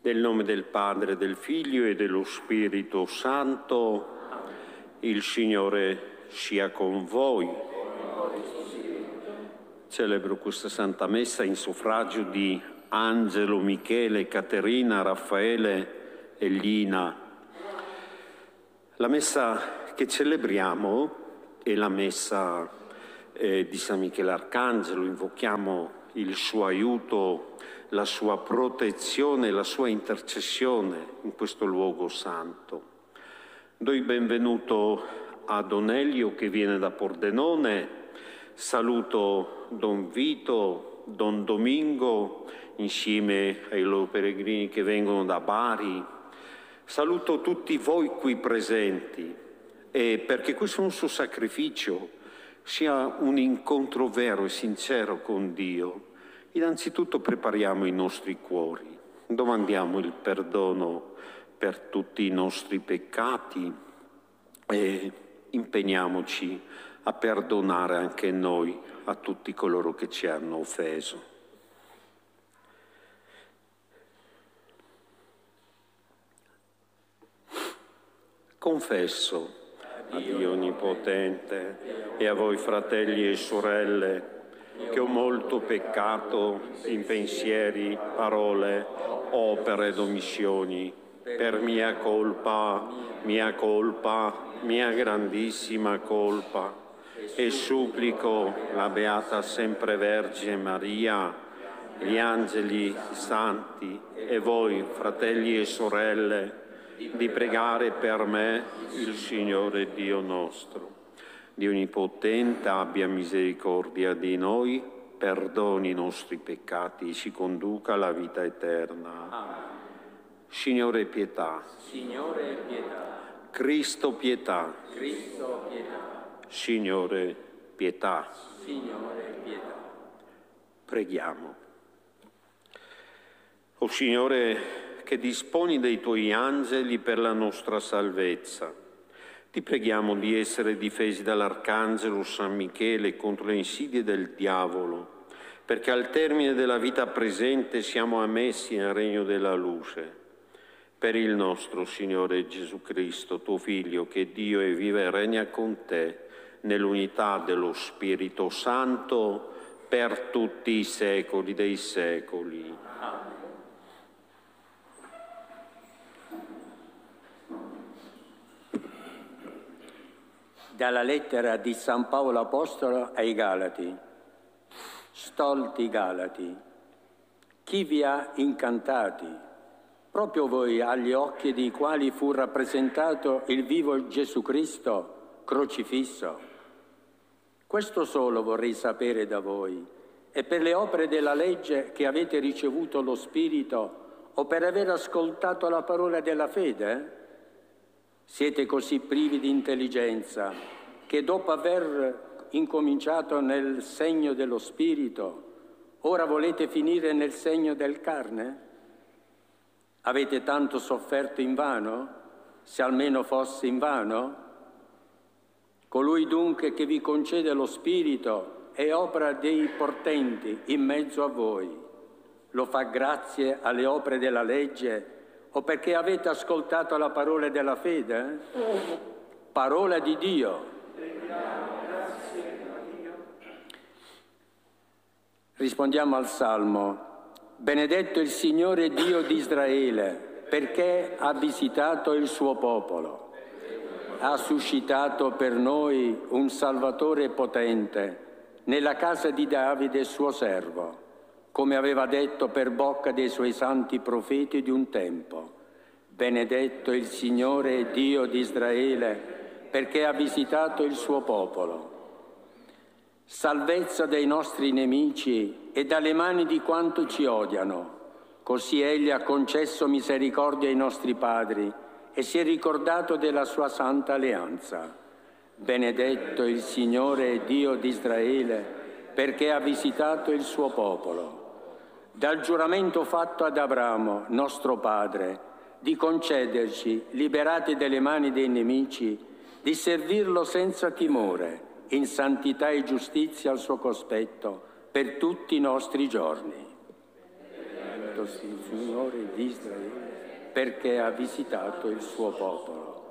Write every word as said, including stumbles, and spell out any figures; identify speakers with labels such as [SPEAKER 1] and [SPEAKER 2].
[SPEAKER 1] Nel nome del Padre, del Figlio e dello Spirito Santo, il Signore sia con voi. Celebro questa Santa Messa in suffragio di Angelo, Michele, Caterina, Raffaele e Lina. La Messa che celebriamo è la Messa eh, di San Michele Arcangelo. Invochiamo il suo aiuto, la sua protezione, la sua intercessione in questo luogo santo. Do il benvenuto a Don Elio che viene da Pordenone, saluto Don Vito, Don Domingo insieme ai loro peregrini che vengono da Bari, saluto tutti voi qui presenti e perché questo nostro sacrificio sia un incontro vero e sincero con Dio. Innanzitutto prepariamo i nostri cuori, domandiamo il perdono per tutti i nostri peccati e impegniamoci a perdonare anche noi a tutti coloro che ci hanno offeso. Confesso a Dio Onnipotente e a voi fratelli e sorelle che ho molto peccato in pensieri, parole, opere ed omissioni, per mia colpa, mia colpa, mia grandissima colpa, e supplico la Beata Sempre Vergine Maria, gli angeli santi e voi, fratelli e sorelle, di pregare per me il Signore Dio nostro. Dio Onnipotente abbia misericordia di noi, perdoni i nostri peccati e ci conduca alla vita eterna. Amen. Signore pietà.
[SPEAKER 2] Signore pietà.
[SPEAKER 1] Cristo pietà.
[SPEAKER 2] Cristo pietà.
[SPEAKER 1] Signore pietà.
[SPEAKER 2] Signore pietà.
[SPEAKER 1] Preghiamo. O Signore, che disponi dei Tuoi angeli per la nostra salvezza, ti preghiamo di essere difesi dall'Arcangelo San Michele contro le insidie del diavolo, perché al termine della vita presente siamo ammessi nel regno della luce. Per il nostro Signore Gesù Cristo, tuo Figlio, che Dio è vive e regna con te, nell'unità dello Spirito Santo, per tutti i secoli dei secoli. Amen.
[SPEAKER 2] Dalla lettera di San Paolo Apostolo ai Galati. Stolti Galati, chi vi ha incantati? Proprio voi agli occhi dei quali fu rappresentato il vivo Gesù Cristo crocifisso. Questo solo vorrei sapere da voi, e per le opere della legge che avete ricevuto lo Spirito o per aver ascoltato la parola della fede? Siete così privi di intelligenza che dopo aver incominciato nel segno dello Spirito, ora volete finire nel segno del carne? Avete tanto sofferto invano? Se almeno fosse invano? Colui dunque che vi concede lo Spirito e opera dei portenti in mezzo a voi, lo fa grazie alle opere della legge o perché avete ascoltato la parola della fede? Parola di Dio. Rispondiamo al Salmo. Benedetto il Signore Dio di Israele, perché ha visitato il suo popolo. Ha suscitato per noi un Salvatore potente nella casa di Davide suo servo, come aveva detto per bocca dei suoi santi profeti di un tempo. Benedetto il Signore Dio di Israele, perché ha visitato il suo popolo. Salvezza dai nostri nemici e dalle mani di quanto ci odiano. Così Egli ha concesso misericordia ai nostri padri e si è ricordato della sua santa alleanza. Benedetto il Signore Dio di Israele, perché ha visitato il suo popolo. Dal giuramento fatto ad Abramo, nostro padre, di concederci, liberati dalle mani dei nemici, di servirlo senza timore, in santità e giustizia al suo cospetto, per tutti i nostri giorni. convertosi il Signore di Israele, perché ha visitato il suo popolo.